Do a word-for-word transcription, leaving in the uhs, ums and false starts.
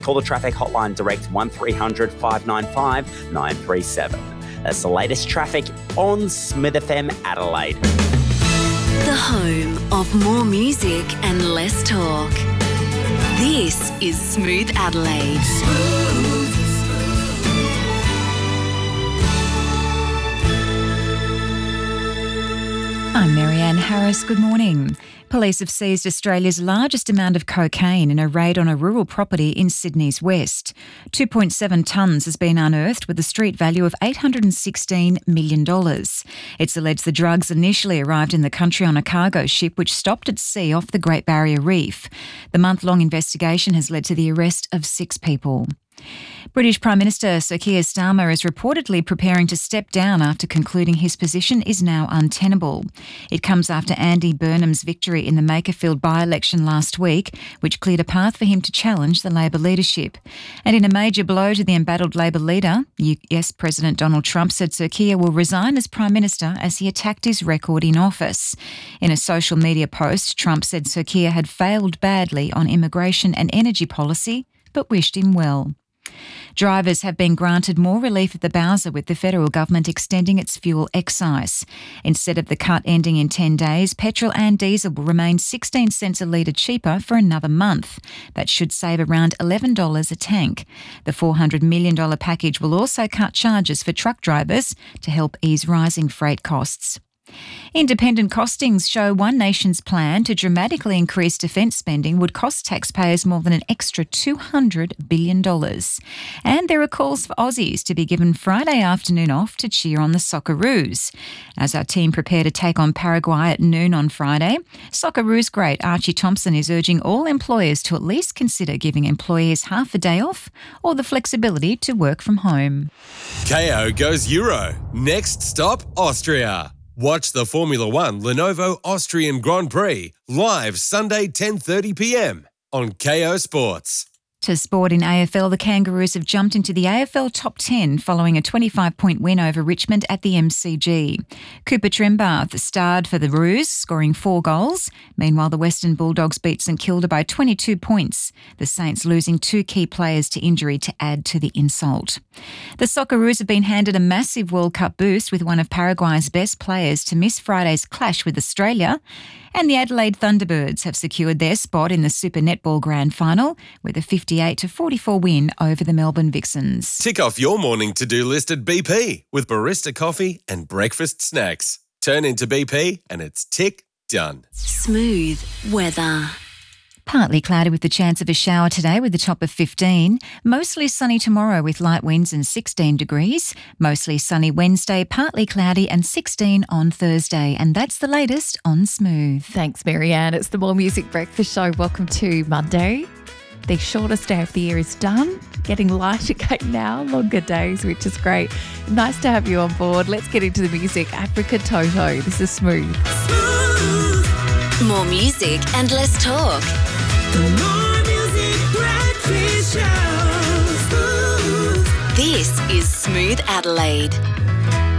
Call the traffic hotline direct one three hundred five nine five nine three seven. That's the latest traffic on Smooth F M Adelaide. The home of more music and less talk. This is Smooth Adelaide. Smooth. I'm Marianne Harris. Good morning. Police have seized Australia's largest amount of cocaine in a raid on a rural property in Sydney's west. two point seven tonnes has been unearthed with a street value of eight hundred sixteen million dollars. It's alleged the drugs initially arrived in the country on a cargo ship which stopped at sea off the Great Barrier Reef. The month-long investigation has led to the arrest of six people. British Prime Minister Sir Keir Starmer is reportedly preparing to step down after concluding his position is now untenable. It comes after Andy Burnham's victory in the Makerfield by-election last week, which cleared a path for him to challenge the Labor leadership. And in a major blow to the embattled Labor leader, U S President Donald Trump said Sir Keir will resign as Prime Minister as he attacked his record in office. In a social media post, Trump said Sir Keir had failed badly on immigration and energy policy, but wished him well. Drivers have been granted more relief at the Bowser with the federal government extending its fuel excise. Instead of the cut ending in ten days, petrol and diesel will remain sixteen cents a litre cheaper for another month. That should save around eleven dollars a tank. The four hundred million dollars package will also cut charges for truck drivers to help ease rising freight costs. Independent costings show One Nation's plan to dramatically increase defence spending would cost taxpayers more than an extra two hundred billion dollars. And there are calls for Aussies to be given Friday afternoon off to cheer on the Socceroos. As our team prepare to take on Paraguay at noon on Friday, Socceroos great Archie Thompson is urging all employers to at least consider giving employees half a day off or the flexibility to work from home. K O goes Euro. Next stop, Austria. Watch the Formula One Lenovo Austrian Grand Prix live Sunday ten thirty p m on K O Sports. To sport in A F L, the Kangaroos have jumped into the A F L top ten following a twenty-five point win over Richmond at the M C G. Cooper Trembath starred for the Roos, scoring four goals. Meanwhile, the Western Bulldogs beat St Kilda by twenty-two points, the Saints losing two key players to injury to add to the insult. The Socceroos have been handed a massive World Cup boost with one of Paraguay's best players to miss Friday's clash with Australia. And the Adelaide Thunderbirds have secured their spot in the Super Netball Grand Final with a fifty-eight to forty-four win over the Melbourne Vixens. Tick off your morning to-do list at B P with barista coffee and breakfast snacks. Turn into B P and it's tick done. Smooth weather. Partly cloudy with the chance of a shower today with a top of fifteen. Mostly sunny tomorrow with light winds and sixteen degrees. Mostly sunny Wednesday, partly cloudy and sixteen on Thursday. And that's the latest on Smooth. Thanks, Marianne. It's the More Music Breakfast Show. Welcome to Monday. The shortest day of the year is done. Getting lighter again now, longer days, which is great. Nice to have you on board. Let's get into the music. Africa Toto. This is Smooth. Smooth. More music and less talk. The More Music Breakfast Show. Smooth. This is Smooth Adelaide.